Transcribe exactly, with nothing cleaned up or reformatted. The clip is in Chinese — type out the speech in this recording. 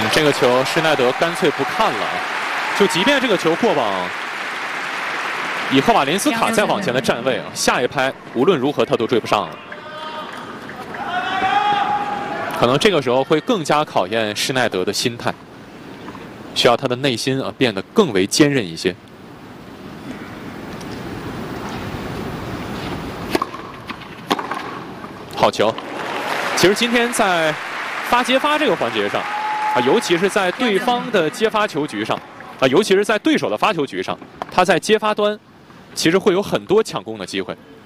嗯，这个球施耐德干脆不看了，就即便这个球过网，以赫瓦林斯卡再往前的站位啊，下一拍无论如何他都追不上了。可能这个时候会更加考验施耐德的心态，需要他的内心啊变得更为坚韧一些。好球！其实今天在发接发这个环节上。 啊，尤其是在对方的接发球局上，啊，尤其是在对手的发球局上，他在接发端，其实会有很多抢攻的机会。